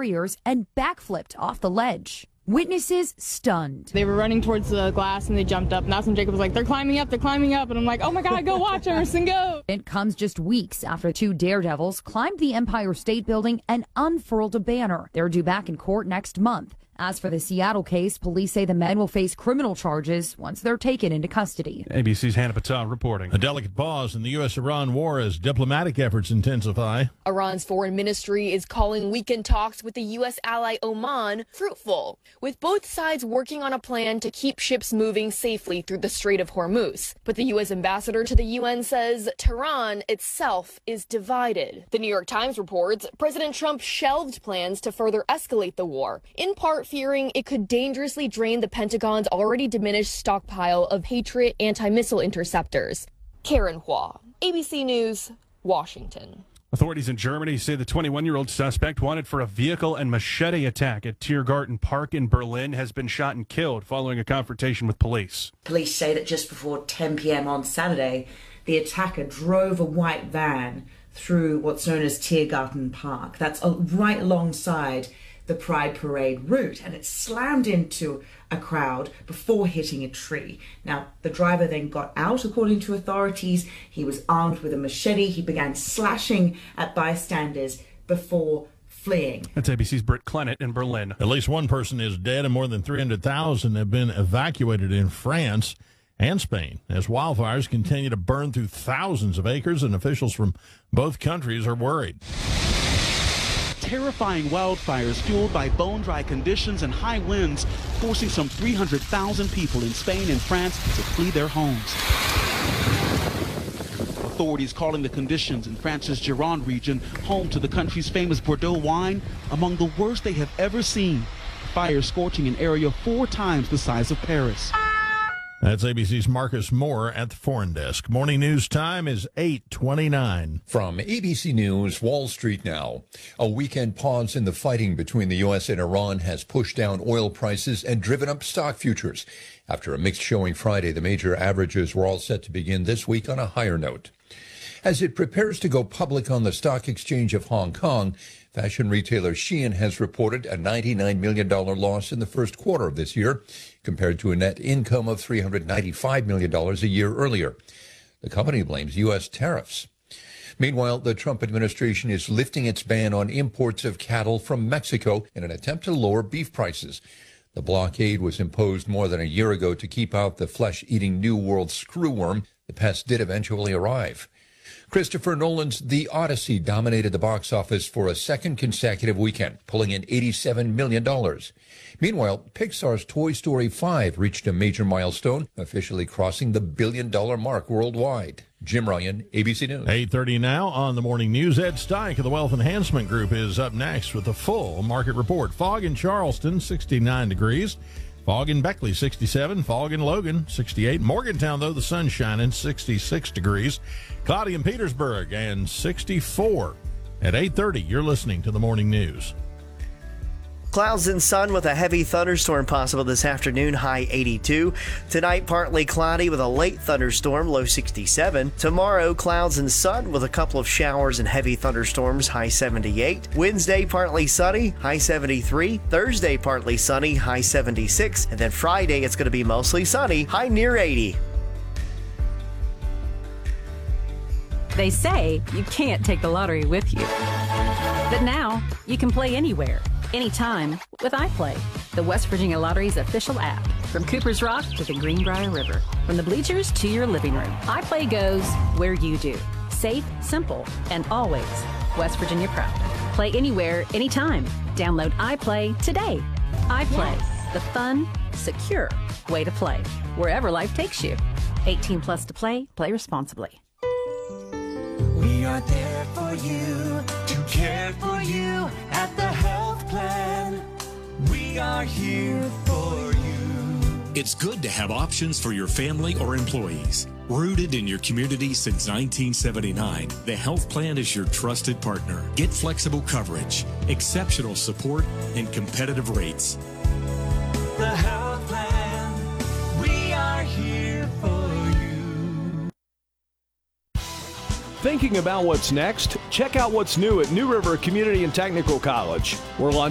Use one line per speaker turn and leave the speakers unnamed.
barriers and backflipped off the ledge. Witnesses stunned.
They were running towards the glass and they jumped up. And that's when Jacob was like, they're climbing up. And I'm like, oh my God, go watch Emerson, go.
It comes just weeks after two daredevils climbed the Empire State Building and unfurled a banner. They're due back in court next month. As for the Seattle case, police say the men will face criminal charges once they're taken into custody.
ABC's Hannah Patel reporting.
A delicate pause in the U.S.-Iran war as diplomatic efforts intensify.
Iran's foreign ministry is calling weekend talks with the U.S. ally Oman fruitful, with both sides working on a plan to keep ships moving safely through the Strait of Hormuz. But the U.S. ambassador to the UN says Tehran itself is divided. The New York Times reports President Trump shelved plans to further escalate the war, in part fearing it could dangerously drain the Pentagon's already diminished stockpile of Patriot anti-missile interceptors. Karen Hua, ABC News, Washington.
Authorities in Germany say the 21-year-old suspect wanted for a vehicle and machete attack at Tiergarten Park in Berlin has been shot and killed following a confrontation with police.
Police say that just before 10 p.m. on Saturday, the attacker drove a white van through what's known as Tiergarten Park. That's right alongside the Pride Parade route, and it slammed into a crowd before hitting a tree. Now, the driver then got out, according to authorities. He was armed with a machete. He began slashing at bystanders before fleeing.
That's ABC's Britt Clennett in Berlin.
At least one person is dead and more than 300,000 have been evacuated in France and Spain as wildfires continue to burn through thousands of acres, and officials from both countries are worried.
Terrifying wildfires fueled by bone-dry conditions and high winds, forcing some 300,000 people in Spain and France to flee their homes. Authorities calling the conditions in France's Gironde region, home to the country's famous Bordeaux wine, among the worst they have ever seen. Fires scorching an area 4 times the size of Paris.
That's ABC's Marcus Moore at the Foreign Desk. Morning news time is 8:29.
From ABC News, Wall Street now. A weekend pause in the fighting between the U.S. and Iran has pushed down oil prices and driven up stock futures. After a mixed showing Friday, the major averages were all set to begin this week on a higher note. As it prepares to go public on the stock exchange of Hong Kong, fashion retailer Shein has reported a $99 million loss in the first quarter of this year, compared to a net income of $395 million a year earlier. The company blames U.S. tariffs. Meanwhile, the Trump administration is lifting its ban on imports of cattle from Mexico in an attempt to lower beef prices. The blockade was imposed more than a year ago to keep out the flesh-eating New World screwworm. The pest did eventually arrive. Christopher Nolan's The Odyssey dominated the box office for a second consecutive weekend, pulling in $87 million. Meanwhile, Pixar's Toy Story 5 reached a major milestone, officially crossing the billion-dollar mark worldwide. Jim Ryan, ABC News.
8:30 now on the Morning News. Ed Steich of the Wealth Enhancement Group is up next with the full market report. Fog in Charleston, 69 degrees. Fog in Beckley, 67. Fog in Logan, 68. Morgantown, though, the sun's shining, 66 degrees. Cloudy in Petersburg, and 64. At 8:30, you're listening to the Morning News.
Clouds and sun with a heavy thunderstorm possible this afternoon, high 82. Tonight, partly cloudy with a late thunderstorm, low 67. Tomorrow, clouds and sun with a couple of showers and heavy thunderstorms, high 78. Wednesday, partly sunny, high 73. Thursday, partly sunny, high 76. And then Friday, it's going to be mostly sunny, high near 80.
They say you can't take the lottery with you. But now, you can play anywhere, anytime with iPlay, the West Virginia Lottery's official app. From Cooper's Rock to the Greenbrier River, from the bleachers to your living room, iPlay goes where you do. Safe, simple, and always West Virginia proud. Play anywhere, anytime. Download iPlay today. iPlay, the fun, secure way to play, wherever life takes you. 18 plus to play. Play responsibly.
We are there for you, to care for you at the health plan. We are here for you.
It's good to have options for your family or employees. Rooted in your community since 1979, the health plan is your trusted partner. Get flexible coverage, exceptional support, and competitive rates.
The health plan, we are here for you.
Thinking about what's next? Check out what's new at New River Community and Technical College. We're launching